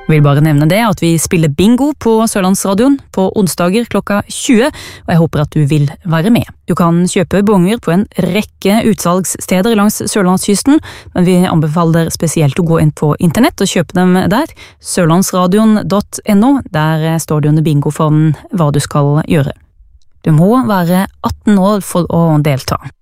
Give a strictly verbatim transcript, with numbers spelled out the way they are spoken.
Jeg vil bare nevne det at vi spiller bingo på Sørlandsradioen på onsdager klokka tjue, og jeg håper at du vil være med. Du kan kjøpe bonger på en rekke utsalgssteder langs Sørlandskysten, men vi anbefaler spesielt å gå inn på internett og kjøpe dem der, sørlandsradion punktum no, der står det under bingoformen hva du skal gjøre. Du må være atten år for å delta.